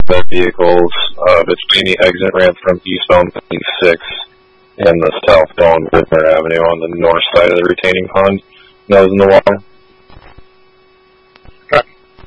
their vehicles between the exit ramp from eastbound 26 and the southbound Whitmer Avenue on the north side of the retaining pond that was in the water.